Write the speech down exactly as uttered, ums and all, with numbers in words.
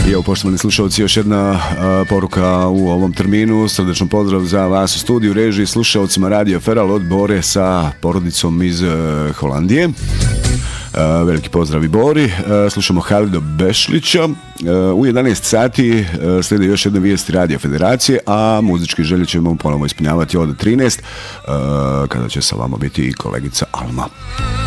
I evo, poštovani slušalci, još jedna uh, poruka u ovom terminu. Srdačan pozdrav za vas u studiju, režiji, slušalcima Radio Feral od Bore sa porodicom iz uh, Holandije. Uh, veliki pozdrav i Bori. Uh, slušamo Halido Bešlića. Uh, u jedanaest sati uh, slijede još jedne vijesti Radio Federacije, a muzički želje ćemo ponovno ispunjavati od trinaest, uh, kada će sa vama biti i kolegica Alma.